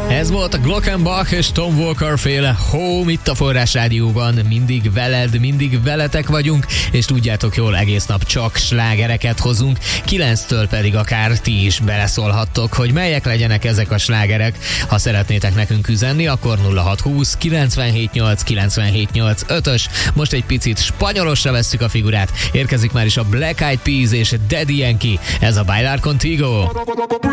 Ez volt a Glockenbach és Tom Walker féle Home itt a Forrás Rádióban. Mindig veled, mindig veletek vagyunk, és tudjátok jól, egész nap csak slágereket hozunk. 9-től pedig akár ti is beleszólhattok, hogy melyek legyenek ezek a slágerek. Ha szeretnétek nekünk üzenni, akkor 0620 978 978 5-ös. Most egy picit spanyolosra vesszük a figurát. Érkezik már is a Black Eyed Peas és Daddy Yankee. Ez a Bailar Contigo.